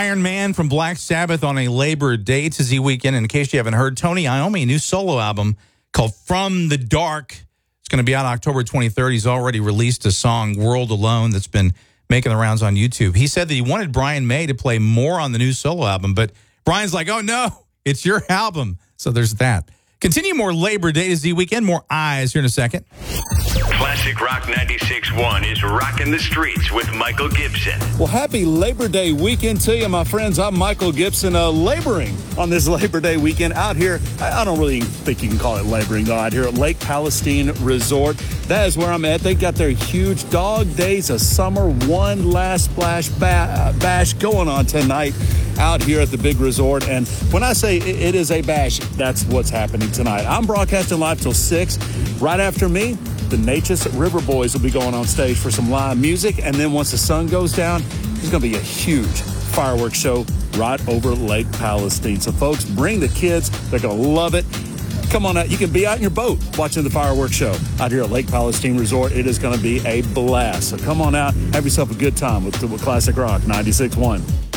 Iron Man from Black Sabbath on a Labor Day to weekend. And in case you haven't heard, Tony Iommi, a new solo album called From the Dark. It's going to be out October 23rd. He's already released a song, World Alone, that's been making the rounds on YouTube. He said that he wanted Brian May to play more on the new solo album, but Brian's like, oh, no, it's your album. So there's that. Continue more Labor Day to weekend, more eyes here in a second. Classic Rock 96.1 is rocking the streets with Michael Gibson. Well, happy Labor Day weekend to you, my friends. I'm Michael Gibson, laboring on this Labor Day weekend out here. I don't really think you can call it laboring, though, out here at Lake Palestine Resort. That is where I'm at. They got their huge Dog Days of Summer One Last Splash bash going on tonight out here at the big resort. And when I say it is a bash, that's what's happening tonight. I'm broadcasting live till 6. Right after me, the Natchez River Boys will be going on stage for some live music. And then once the sun goes down, there's going to be a huge fireworks show right over Lake Palestine. So, folks, bring the kids. They're going to love it. Come on out. You can be out in your boat watching the fireworks show out here at Lake Palestine Resort. It is going to be a blast. So come on out. Have yourself a good time with Classic Rock 96.1.